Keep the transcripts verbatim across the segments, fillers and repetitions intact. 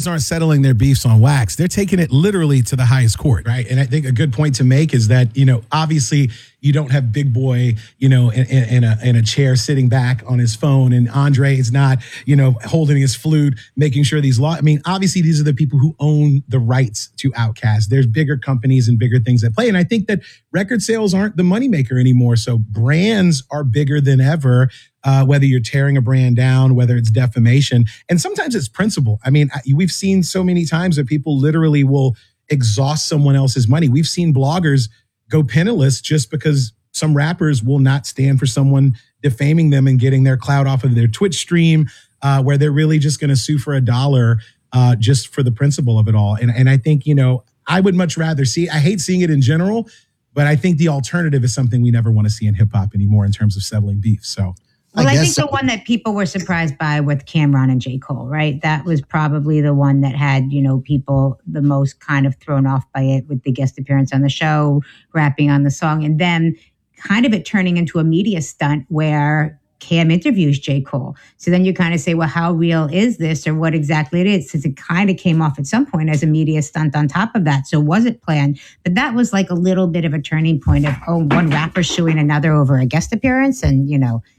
rappers aren't settling their beefs on wax. They're taking it literally to the highest court. Right. And I think a good point to make is that, you know, obviously you don't have Big Boy, you know, in, in, in, a, in a chair sitting back on his phone. And Andre is not, you know, holding his flute, making sure these law. I mean, obviously, these are the people who own the rights to Outkast. There's bigger companies and bigger things at play. And I think that record sales aren't the moneymaker anymore. So brands are bigger than ever. Uh, whether you're tearing a brand down, whether it's defamation, and sometimes it's principle. I mean, we've seen so many times that people literally will exhaust someone else's money. We've seen bloggers go penniless just because some rappers will not stand for someone defaming them and getting their clout off of their Twitch stream, uh, where they're really just going to sue for a dollar uh, just for the principle of it all. And, and I think, you know, I would much rather see, I hate seeing it in general, but I think the alternative is something we never want to see in hip hop anymore in terms of settling beef. So. Well, I, I think the one that people were surprised by with Cam'ron and J. Cole, right? That was probably the one that had, you know, people the most kind of thrown off by it with the guest appearance on the show, rapping on the song, and then kind of it turning into a media stunt where Cam interviews J. Cole. So then you kind of say, well, how real is this or what exactly it is? Since it kind of came off at some point as a media stunt on top of that. So was it planned? But that was like a little bit of a turning point of, oh, one rapper suing another over a guest appearance and, you know,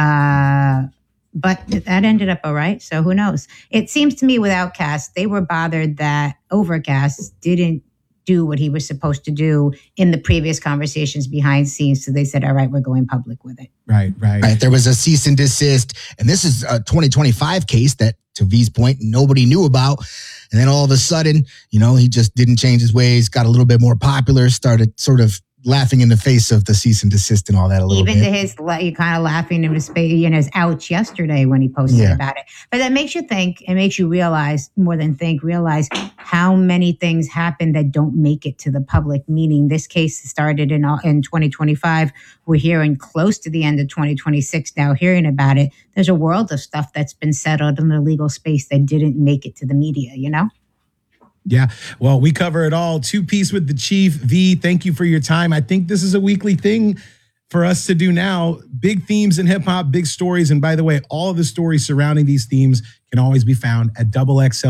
Uh, but that ended up all right. So who knows? It seems to me with Outkast, they were bothered that Overcast didn't do what he was supposed to do in the previous conversations behind scenes. So they said, all right, we're going public with it. Right, right. Right. There was a cease and desist. And this is a twenty twenty-five case that, to V's point, nobody knew about. And then all of a sudden, you know, he just didn't change his ways, got a little bit more popular, started sort of laughing in the face of the cease and desist and all that a little Even bit. to his, you kind of laughing in his face, you know, his ouch yesterday when he posted Yeah. about it. But that makes you think, it makes you realize, more than think, realize how many things happen that don't make it to the public, meaning this case started in in twenty twenty-five. We're hearing close to the end of twenty twenty-six now, hearing about it. There's a world of stuff that's been settled in the legal space that didn't make it to the media, you know? Yeah, well, we cover it all. Two Piece with the Chief. V, thank you for your time. I think this is a weekly thing for us to do now. Big themes in hip hop, big stories. And by the way, all of the stories surrounding these themes can always be found at double X L.